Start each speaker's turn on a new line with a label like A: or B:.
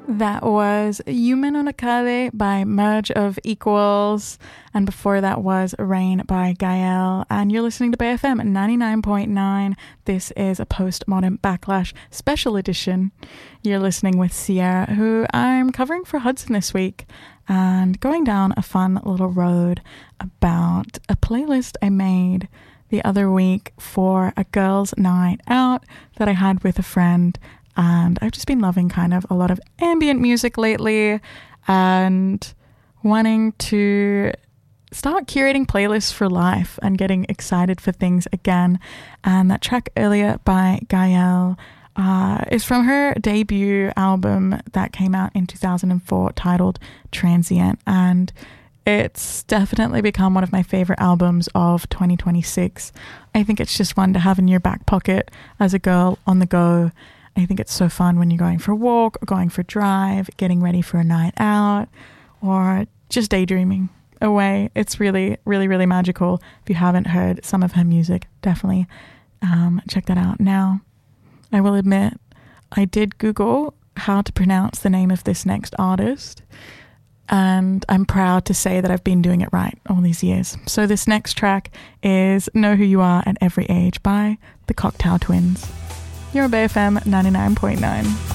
A: That was Yume no Nakade by Merge of Equals, and before that was Rain by Gael, and you're listening to BFM 99.9. This is a Postmodern Backlash special edition. You're listening with Sierra, who I'm covering for Hudson this week, and going down a fun little road about a playlist I made the other week for a girls' night out that I had with a friend. And I've just been loving kind of a lot of ambient music lately and wanting to start curating playlists for life and getting excited for things again. And that track earlier by Gael is from her debut album that came out in 2004 titled Transient. And it's definitely become one of my favorite albums of 2026. I think it's just one to have in your back pocket as a girl on the go. I think it's so fun when you're going for a walk or going for a drive, getting ready for a night out, or just daydreaming away. It's really, really, really magical. If you haven't heard some of her music, definitely check that out. Now, I will admit, I did Google how to pronounce the name of this next artist, and I'm proud to say that I've been doing it right all these years. So this next track is Know Who You Are at Every Age by the Cocktail Twins. You're on BFM 99.9.